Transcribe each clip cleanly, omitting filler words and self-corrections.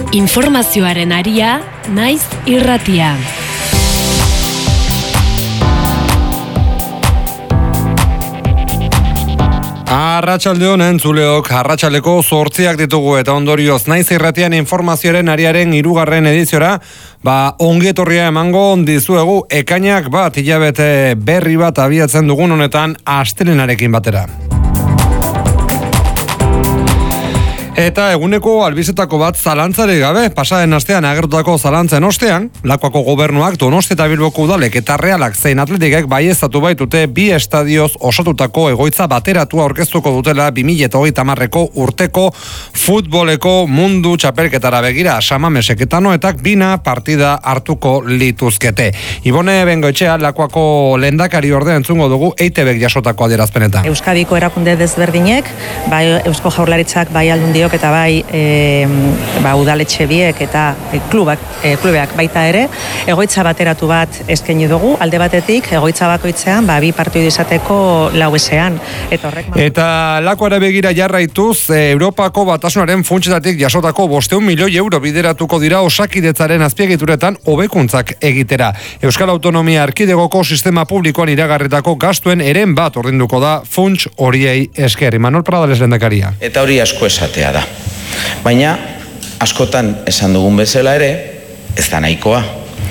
Informazioaren aria, naiz irratia. Arratsaldeon entzuleok, arratsaleko 8 ditugu eta ondorioz naiz irratian informazioaren ariaren 3. ediziora, ongi etorria emango dizuegu ekainak hilabete berri bat abiatzen dugun honetan astelenarekin batera. Eta eguneko albizetako bat zalantzari gabe, pasaden astean agertutako zalantzen ostean, Lakuako gobernuak Donostia eta Bilboko udalek eta Realak zein Atletikek baieztatu baitute 2 estadioz osatutako egoitza bateratua aurkeztuko dutela 2030ko urteko futboleko mundu txapelketara begira. Samamesek eta Noetak 2 partida hartuko lituzkete. Ibone Bengoetxea, Lakuako lehendakari ordea entzungo dugu EITBek jasotako adierazpenetan. Euskadiko erakunde desberdinek, bai Eusko Jaurlaritzak, bai Aldundiok eta bai udaletxe biek eta klubeak baita ere, egoitza bateratu bat eskaini dugu, alde batetik egoitza bakoitzean 2 partidu izateko lauesean. Eta Lakuara begira jarraituz, Europako Batasunaren funtsetatik jasotako 500 milioi euro bideratuko dira Osakidetzaren azpiegituretan hobekuntzak egitera. Euskal Autonomia Erkidegoko sistema publikoan iragarritako gastuen eren bat ordainduko da funts horiei esker. Imanol Pradales lehendakaria. Eta hori asko esatea da. Baina, askotan esan dugun bezala ere, ez da nahikoa.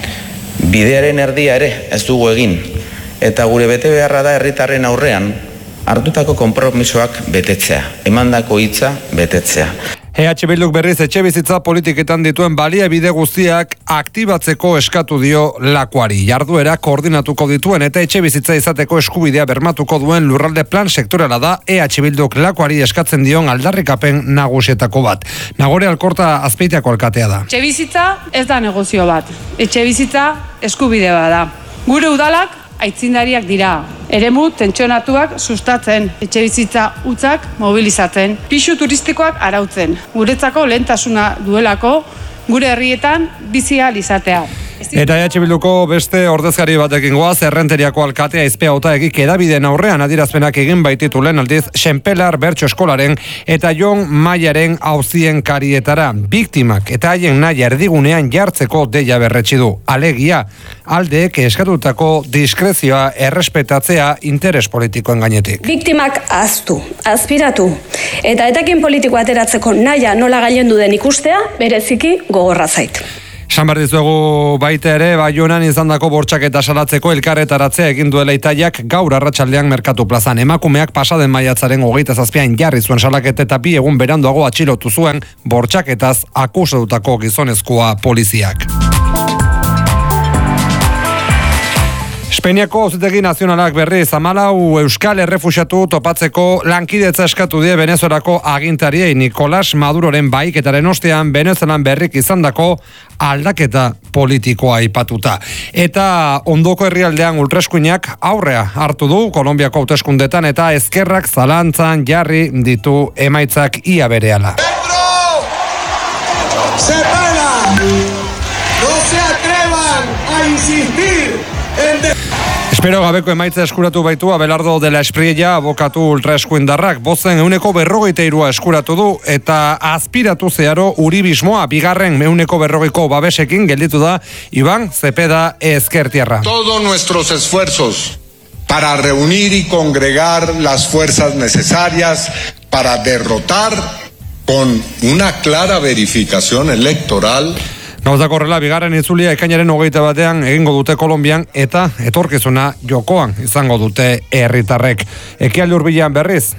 Bidearen erdia ere ez dugu egin. Eta gure bete beharra da herritarren aurrean, hartutako konpromisoak betetzea, emandako hitza betetzea. EH Bilduk berriz etxebizitza politiketan dituen baliabide guztiak aktibatzeko eskatu dio Lakuari. Jarduera koordinatuko dituen eta etxebizitza izateko eskubidea bermatuko duen lurralde plan sektorala da EH Bilduk Lakuari eskatzen dion aldarrikapen nagusietako bat. Nagore Alkorta Azpeitiako alkatea da. Etxebizitza ez da negozio bat. Etxebizitza eskubide bat da. Gure udalak aitzindariak dira. Eremu tentsionatuak sustatzen, etxebizitza hutzak mobilizatzen, pisu turistikoak arautzen. Guretzako lehentasuna duelako gure herrietan bizi ahal izatea. Eta EH Bilduko beste ordezkari batekin goaz, Errenteriako alkatea Izpea Otaegik edabideen aurrean adierazpenak egin baititulen aldiz Xenpelar Bertso Eskolaren eta Jon Maiaren auzien karietara. Biktimak eta haien nahi erdigunean jartzeko deia berretsi du. Alegia, aldeek eskatutako diskrezioa errespetatzea interes politikoen gainetik. Biktimak ahaztu, azpiratu eta etekin politiko ateratzeko nahia nola gailendu den ikustea bereziki gogorra zait. Esan behar dizuegu baita ere, Baionan izandako bortxaketa salatzeko elkarretaratzea egin duela Itaiak gaur arratsaldean Merkatu plazan. Emakumeak pasaden maiatzaren 27an jarri zuen salaketa eta 2 egun beranduago atxilotu zuen bortxaketaz akusatutako gizonezkoa poliziak. Espainiako Auzitegi Nazionalak berriz 14 euskal errefuxiatu topatzeko lankidetza eskatu die Venezuelako agintariei. Nicolás Maduroren bahiketaren ostean Venezuelan berrik izandako aldaketa politikoa aipatuta. Eta ondoko herrialdean ultraeskuinak aurrea hartu du Kolonbiako hauteskundetan eta ezkerrak zalantzan jarri ditu emaitzak ia berehala. ¡Se para! ¡No se atrevan a insistir en... Espero gabeko emaitza eskuratu baitu Abelardo de la Espriella abokatu ultraeskuindarrak. Bozen 143 eskuratu du eta aspiratu zeharo uribismoa bigarren 140ko babesekin gelditu da Iban Zepeda Ezkertiarra. Todos nuestros esfuerzos para reunir y congregar las fuerzas necesarias para derrotar con una clara verificación electoral. Gauzak horrela, bigarren itzulia ekainaren 21 egingo dute Kolonbian eta etorkizuna jokoan izango dute herritarrek. Ekialde hurbilean berriz.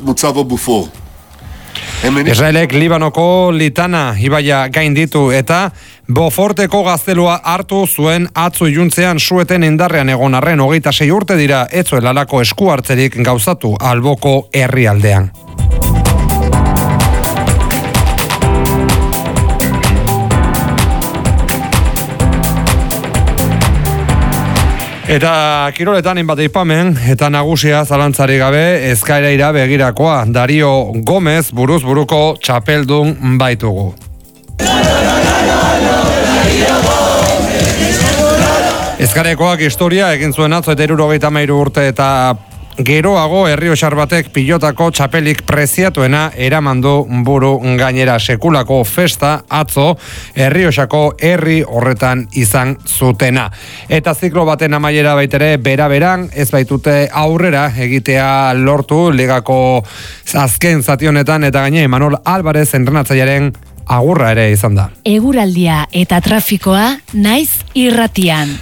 Israelek Libanoko Litana ibaia gainditu eta Boforteko gaztelua hartu zuen atzo iluntzean sueten indarrean egon arren 26 urte dira etzuelalako esku hartzerik gauzatu alboko herrialdean. Eta kiroletan inbat aipamen eta nagusia zalantzari gabe Ezkaireira begirakoa. Dario Gomez buruz buruko txapeldun baitugu. Ezkarekoak historia egin zuen atzo eta 73 urte eta Geroago Errioxar batek pilotako txapelik preziatuena eramandu buru gainera sekulako festa atzo Errioxako herri horretan izan zutena. Eta ziklo baten amaiera baitere bera-beran ez baitute aurrera egitea lortu ligako azken zati honetan eta gaine Manol Álvarez entrenatzailearen agurra ere izan da. Eguraldia eta trafikoa naiz irratian.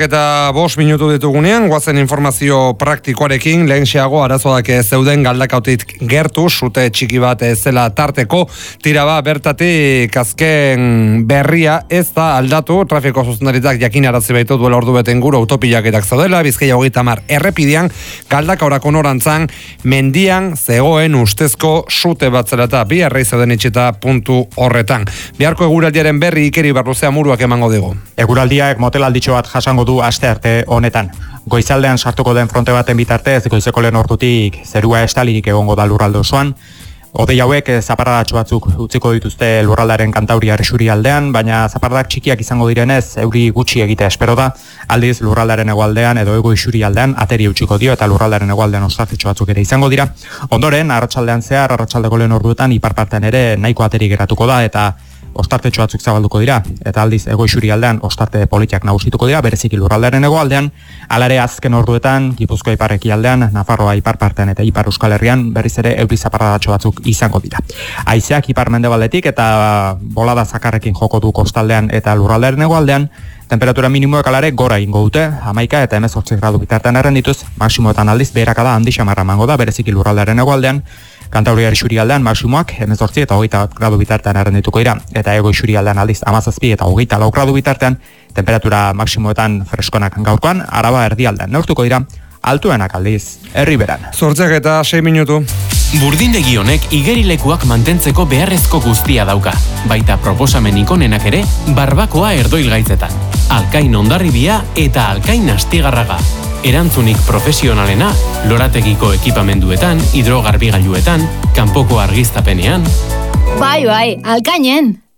8:05 minutu ditugunean, goazen informazio praktikoarekin, lehenxeago arazoak zeuden galdakautik gertu, sute txiki bat zela tarteko, tiraba bertatik azken berria ez da aldatu, trafiko zuzendaritzak jakin arazi baitu duela ordu beten guru autopilaketak zaudela, Bizkaia 30 errepidean, galdakaurako norantzan, mendian zegoen ustezko sute bat zela eta bi arrei zeuden itxeta puntu horretan. Biharko eguraldiaren berri Ikeri Barruzea Muruak emango digu. Eguraldiak motelalditxo bat jasango du aste arte honetan. Goizaldean sartuko den fronte baten bitartez, goizeko lehen ordutik zerua estalirik egongo da lurralde osoan. Odei hauek zaparadatxo batzuk utziko dituzte lurraldaren Kantauriar isurialdean, baina zaparadak txikiak izango direnez, euri gutxi egitea espero da, aldiz lurraldaren hegoaldean edo hego isurialdean ateri utziko dio eta lurraldaren hegoaldean ostartetxo batzuk ere izango dira. Ondoren, arratsaldean zehar, arratsaldeko lehen orduetan iparpartean ere nahiko ateri geratuko da eta ostartetxo batzuk zabalduko dira, eta aldiz ego isurialdean ostarte politiak nagusituko dira, bereziki lurraldaren hegoaldean, alare azken orduetan, Gipuzkoa ipar-ekialdean, Nafarroa iparpartean eta ipar Euskal Herrian, berriz ere euri zaparradatxo batzuk izango dira. Haizeak ipar-mendebaldetik eta bolada zakarrekin joko du kostaldean eta lurraldaren hegoaldean, temperatura minimoek alare gora ingo dute, 11 eta 18 gradu bitartean errendituz, maksimoetan aldiz beherakada handi xamarra mango da, bereziki lurraldaren hegoaldean, Kantauriar isurialdean maksimoak 18 eta 20 gradu bitartean errendituko dira, eta ego isurialdean aldiz 17 eta 24 gradu bitartean, temperatura maksimoetan freskonak gaurkoan, Araba erdialdean neurtuko dira, altuenak aldiz, Herriberan. 8:06 minutu. Burdindegi honek igerilekuak mantentzeko beharrezko guztia dauka. Baita proposamen ikonenak ere, barbakoa erdoilgaitzetan. Alkain Hondarribia eta Alkain Astigarraga. Erantzunik profesionalena, lorategiko ekipamenduetan, hidrogarbigailuetan, kanpoko argiztapenean. Bai, Alkainen!